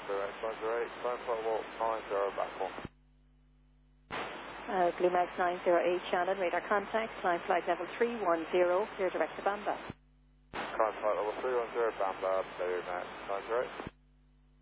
Max 908, climb flight walk 90 back one. Blue Max 908, Shannon, radar contact, climb flight level 310, clear direct to Bamba. Climb flight level 310, Bamba, Blue Max 908.